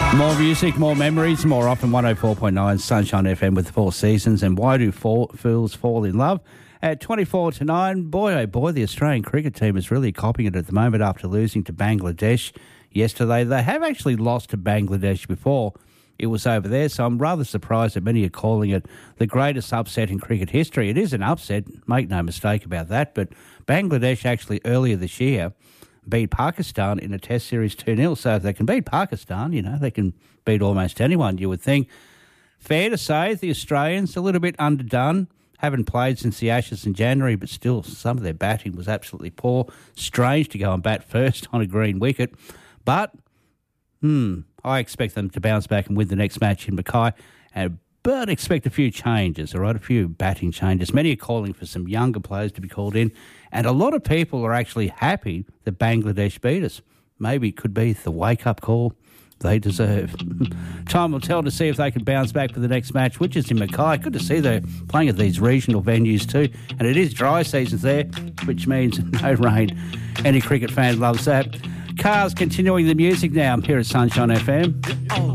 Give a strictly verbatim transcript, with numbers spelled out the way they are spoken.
More music, more memories, more often one oh four point nine Sunshine F M with the Four Seasons. And why do fall, fools fall in love? At twenty-four to nine, boy oh boy, the Australian cricket team is really copying it at the moment after losing to Bangladesh yesterday. They have actually lost to Bangladesh before it was over there, so I'm rather surprised that many are calling it the greatest upset in cricket history. It is an upset, make no mistake about that, but Bangladesh actually earlier this year beat Pakistan in a test series two nil. So if they can beat Pakistan, you know, they can beat almost anyone, you would think. Fair to say, the Australians, a little bit underdone, haven't played since the Ashes in January, but still some of their batting was absolutely poor. Strange to go and bat first on a green wicket. But, hmm, I expect them to bounce back and win the next match in Mackay. And but expect a few changes, all right, a few batting changes. Many are calling for some younger players to be called in, and a lot of people are actually happy that Bangladesh beat us. Maybe it could be the wake-up call they deserve. Time will tell to see if they can bounce back for the next match, which is in Mackay. Good to see they're playing at these regional venues too, and it is dry seasons there, which means no rain. Any cricket fan loves that. Cars continuing the music now here at Sunshine F M.